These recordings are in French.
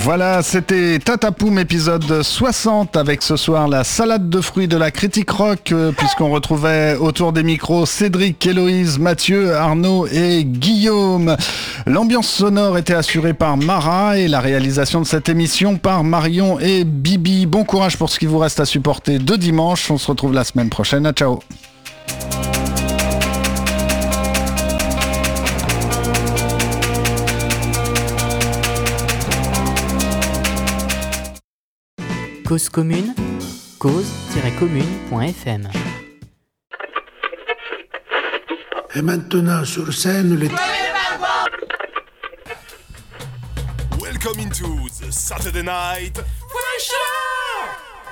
Voilà, c'était Tatapoum épisode 60 avec ce soir la salade de fruits de la critique rock puisqu'on retrouvait autour des micros Cédric, Héloïse, Mathieu, Arnaud et Guillaume. L'ambiance sonore était assurée par Mara et la réalisation de cette émission par Marion et Bibi. Bon courage pour ce qui vous reste à supporter de dimanche. On se retrouve la semaine prochaine. Ciao. Cause commune, cause-commune.fm. Et maintenant sur scène les... Welcome into the Saturday Night Pressure.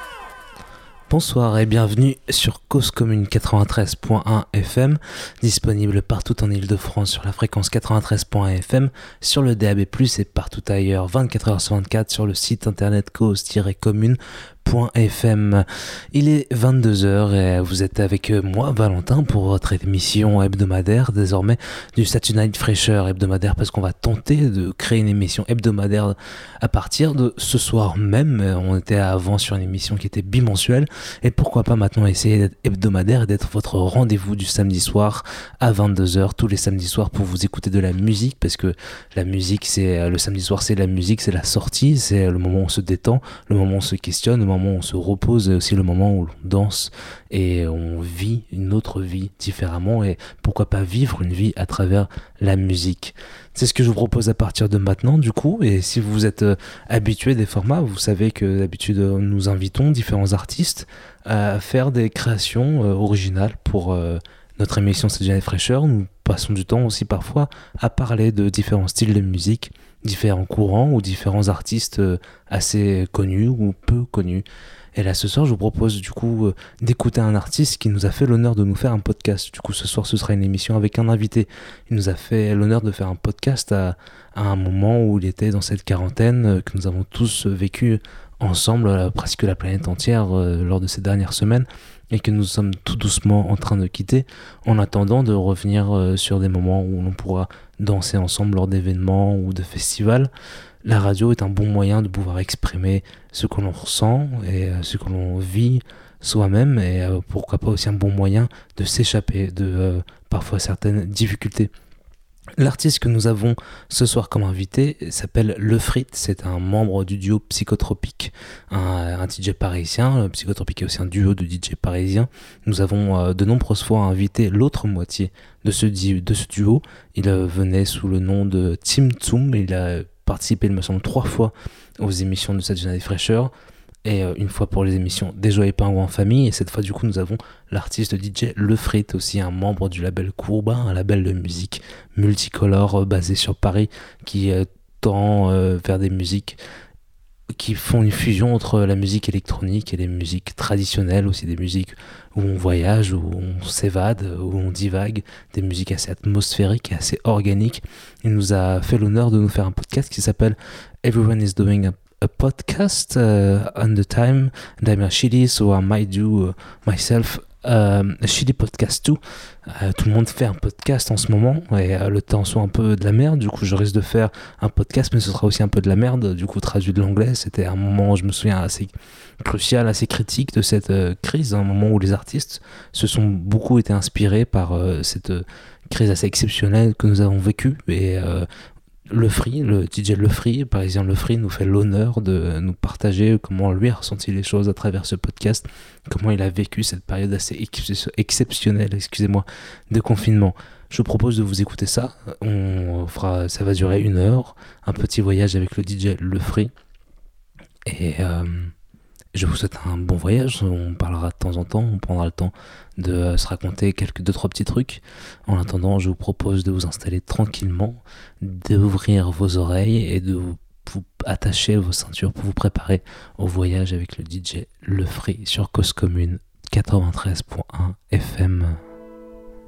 Bonsoir et bienvenue sur Cause Commune 93.1 FM, disponible partout en Ile-de-France sur la fréquence 93.1 FM, sur le DAB+, et partout ailleurs, 24h/24 sur le site internet cause-commune.fm. Il est 22h et vous êtes avec moi, Valentin, pour votre émission hebdomadaire, désormais du Saturday Night Fresher hebdomadaire, parce qu'on va tenter de créer une émission hebdomadaire à partir de ce soir même. On était avant sur une émission qui était bimensuelle, et pourquoi pas maintenant essayer d'être hebdomadaire et d'être votre rendez-vous du samedi soir à 22h, tous les samedis soirs, pour vous écouter de la musique, parce que la musique, c'est le samedi soir, c'est la musique, c'est la sortie, c'est le moment où on se détend, le moment où on se questionne, le moment où on se repose, et aussi le moment où l'on danse et on vit une autre vie différemment, et pourquoi pas vivre une vie à travers la musique. C'est ce que je vous propose à partir de maintenant du coup, et si vous êtes habitué des formats, vous savez que d'habitude nous invitons différents artistes à faire des créations originales pour notre émission Saturday Night Fresher. Nous passons du temps aussi parfois à parler de différents styles de musique, différents courants ou différents artistes assez connus ou peu connus. Et là ce soir je vous propose du coup d'écouter un artiste qui nous a fait l'honneur de nous faire un podcast. Du coup ce soir ce sera une émission avec un invité. Il nous a fait l'honneur de faire un podcast à un moment où il était dans cette quarantaine que nous avons tous vécu ensemble, presque la planète entière, lors de ces dernières semaines, et que nous sommes tout doucement en train de quitter, en attendant de revenir sur des moments où l'on pourra danser ensemble lors d'événements ou de festivals. La radio est un bon moyen de pouvoir exprimer ce que l'on ressent et ce que l'on vit soi-même, et pourquoi pas aussi un bon moyen de s'échapper de parfois certaines difficultés. L'artiste que nous avons ce soir comme invité s'appelle Le Frit, c'est un membre du duo Psychotropique, un DJ parisien. Psychotropique est aussi un duo de DJ parisiens. Nous avons de nombreuses fois invité l'autre moitié de ce duo. Il venait sous le nom de Tim Tsum, il a participé, il me semble, 3 fois aux émissions de Saturday Night Fresher, et une fois pour les émissions Des Joyeux Pingouins en famille, et cette fois du coup nous avons l'artiste DJ Le Frit, aussi un membre du label Courba, un label de musique multicolore basé sur Paris, qui tend vers des musiques qui font une fusion entre la musique électronique et les musiques traditionnelles, aussi des musiques où on voyage, où on s'évade, où on divague, des musiques assez atmosphériques et assez organiques. Il nous a fait l'honneur de nous faire un podcast qui s'appelle Everyone is Doing a podcast on the time, and I'm a shitty, so I might do myself a shitty podcast too. Tout le monde fait un podcast en ce moment, et le temps soit un peu de la merde, du coup je risque de faire un podcast, mais ce sera aussi un peu de la merde, du coup traduit de l'anglais. C'était un moment, je me souviens, assez crucial, assez critique de cette crise, un moment où les artistes se sont beaucoup été inspirés par cette crise assez exceptionnelle que nous avons vécue, et le DJ Le Free, parisien Le Free, nous fait l'honneur de nous partager comment lui a ressenti les choses à travers ce podcast, comment il a vécu cette période assez exceptionnelle, de confinement. Je vous propose de vous écouter ça. Ça va durer 1 heure, un petit voyage avec le DJ Le Free, et je vous souhaite un bon voyage. On parlera de temps en temps, on prendra le temps de se raconter 2-3 petits trucs. En attendant, je vous propose de vous installer tranquillement, d'ouvrir vos oreilles et de vous attacher vos ceintures pour vous préparer au voyage avec le DJ Le Free sur Cause Commune 93.1 FM.